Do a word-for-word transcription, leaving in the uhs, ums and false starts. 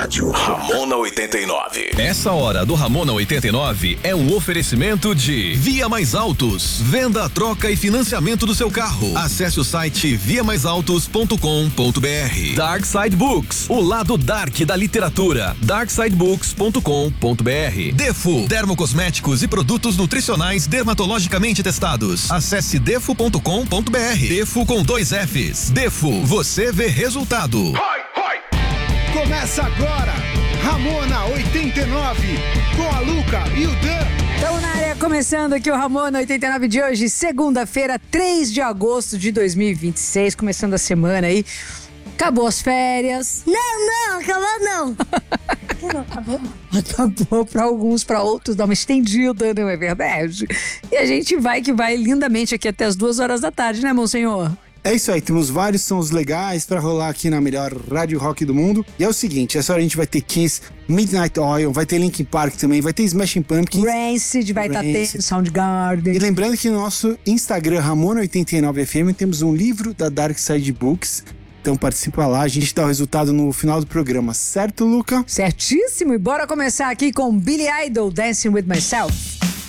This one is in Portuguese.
rádio Ramona oitenta e nove. Essa hora do Ramona oitenta e nove é um oferecimento de Via Mais Autos, venda, troca e financiamento do seu carro. Acesse o site via mais autos ponto com ponto br. Dark Side Books, o lado dark da literatura. dark side books ponto com ponto br. Defo, dermocosméticos e produtos nutricionais dermatologicamente testados. Acesse defo ponto com ponto br. Defo com dois Fs. Defo, você vê resultado. Começa agora, Ramona oitenta e nove, com a Luca e o Dan. Então, na área, começando aqui o Ramona oitenta e nove de hoje, segunda-feira, três de agosto de dois mil e vinte e seis, começando a semana aí. Acabou as férias. Não, não, acabou não. Acabou? Acabou para alguns, para outros dá uma estendida, não é verdade? E a gente vai que vai lindamente aqui até as duas horas da tarde, né, monsenhor? É isso aí, temos vários sons legais pra rolar aqui na melhor rádio rock do mundo. E é o seguinte, essa hora a gente vai ter Kiss, Midnight Oil, vai ter Linkin Park também, vai ter Smashing Pumpkins. Rancid, vai estar tá tendo Soundgarden. E lembrando que no nosso Instagram, Ramona oitenta e nove F M, temos um livro da Dark Side Books. Então participa lá, a gente dá o resultado no final do programa, certo, Luca? Certíssimo, e bora começar aqui com Billy Idol, Dancing With Myself.